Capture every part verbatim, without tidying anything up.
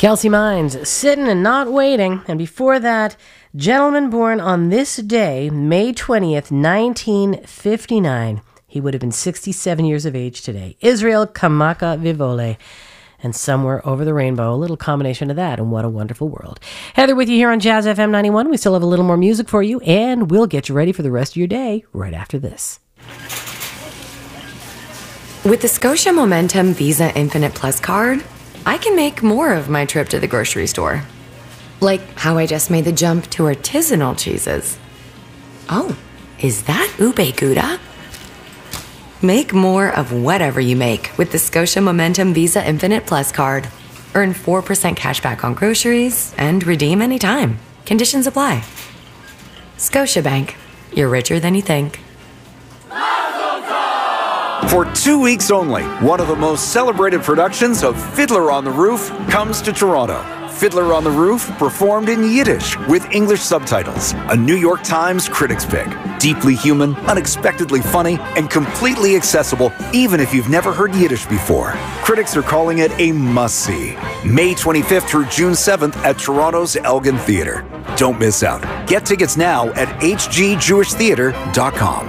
Kelsey Mines, Sitting and Not Waiting. And before that, gentleman born on this day, May twentieth, nineteen fifty-nine. He would have been sixty-seven years of age today. Israel Kamaka Vivole. And Somewhere Over the Rainbow, a little combination of that, and what a wonderful world. Heather with you here on Jazz F M ninety-one. We still have a little more music for you, and we'll get you ready for the rest of your day right after this. With the Scotia Momentum Visa Infinite Plus card, I can make more of my trip to the grocery store. Like how I just made the jump to artisanal cheeses. Oh, is that ube gouda? Make more of whatever you make with the Scotia Momentum Visa Infinite Plus card. Earn four percent cash back on groceries and redeem anytime. Conditions apply. Scotiabank. You're richer than you think. For two weeks only, one of the most celebrated productions of Fiddler on the Roof comes to Toronto. Fiddler on the Roof, performed in Yiddish with English subtitles. A New York Times critics pick. Deeply human, unexpectedly funny, and completely accessible even if you've never heard Yiddish before. Critics are calling it a must-see. May twenty-fifth through June seventh at Toronto's Elgin Theatre. Don't miss out. Get tickets now at h g jewish theatre dot com.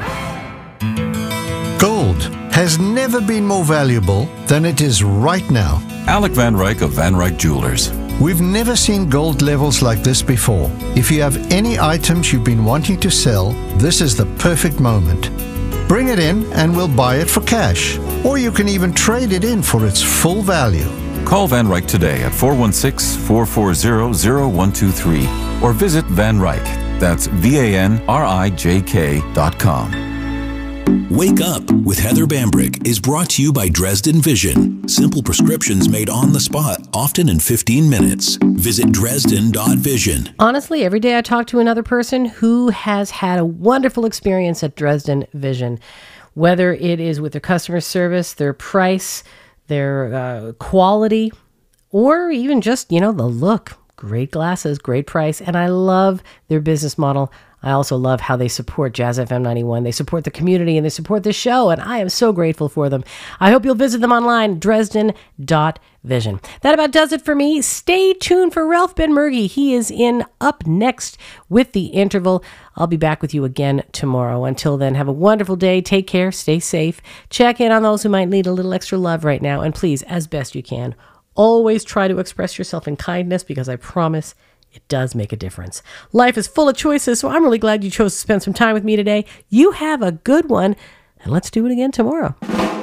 Gold has never been more valuable than it is right now. Alec Van Ryk of Van Ryk Jewelers. We've never seen gold levels like this before. If you have any items you've been wanting to sell, this is the perfect moment. Bring it in and we'll buy it for cash. Or you can even trade it in for its full value. Call Van Ryk today at four one six, four four zero, zero one two three or visit Van Ryk. That's V A N R I J K dot com. Wake Up with Heather Bambrick is brought to you by Dresden Vision. Simple prescriptions made on the spot, often in fifteen minutes. Visit dresden dot vision. Honestly, every day I talk to another person who has had a wonderful experience at Dresden Vision, whether it is with their customer service, their price, their uh, quality, or even just, you know, the look. Great glasses, great price, and I love their business model. I also love how they support Jazz F M ninety-one. They support the community and they support this show, and I am so grateful for them. I hope you'll visit them online, dresden dot vision. That about does it for me. Stay tuned for Ralph Benmergui. He is in up next with The Interval. I'll be back with you again tomorrow. Until then, have a wonderful day. Take care. Stay safe. Check in on those who might need a little extra love right now. And please, as best you can, always try to express yourself in kindness, because I promise it does make a difference. Life is full of choices, so I'm really glad you chose to spend some time with me today. You have a good one, and let's do it again tomorrow.